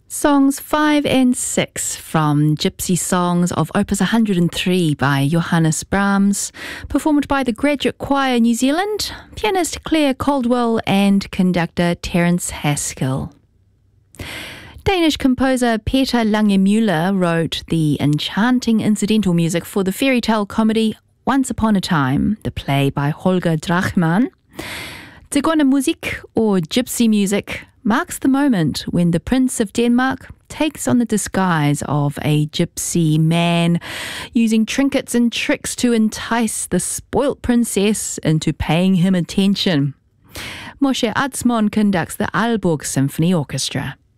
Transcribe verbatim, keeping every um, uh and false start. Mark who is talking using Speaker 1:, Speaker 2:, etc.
Speaker 1: Songs five and six from Gypsy Songs of Opus one hundred three by Johannes Brahms, performed by the Graduate Choir New Zealand, pianist Claire Caldwell and conductor Terence Haskell. Danish composer Peter Lange-Müller wrote the enchanting incidental music for the fairy tale comedy Once Upon a Time, the play by Holger Drachmann. Zegona Musik, or gypsy music, marks the moment when the Prince of Denmark takes on the disguise of a gypsy man, using trinkets and tricks to entice the spoilt princess into paying him attention. Moshe Atzmon conducts the Aalborg Symphony Orchestra.